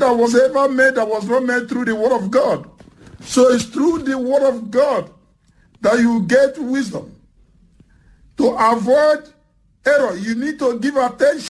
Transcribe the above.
that was ever made that was not made through the word of God. So it's through the word of God that you get wisdom. To avoid error, you need to give attention